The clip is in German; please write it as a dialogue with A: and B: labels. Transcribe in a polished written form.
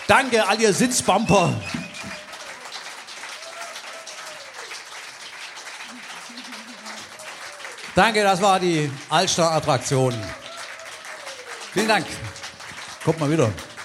A: Danke, all ihr Sitzbumper. Danke, das war die Altstadt-Attraktion. Vielen Dank. Kommt mal wieder.